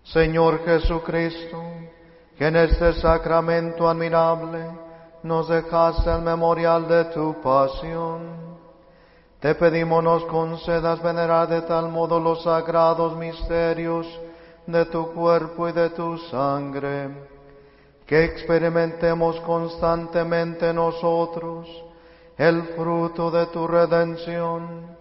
Señor Jesucristo, que en este sacramento admirable nos dejaste el memorial de tu pasión, te pedimos nos concedas venerar de tal modo los sagrados misterios de tu cuerpo y de tu sangre, que experimentemos constantemente nosotros el fruto de tu redención